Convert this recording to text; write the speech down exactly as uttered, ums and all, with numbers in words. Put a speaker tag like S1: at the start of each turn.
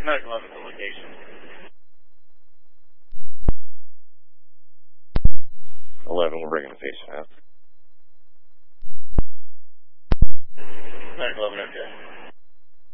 S1: American eleven to location.
S2: eleven, we're bringing the patient out.
S1: American eleven, okay.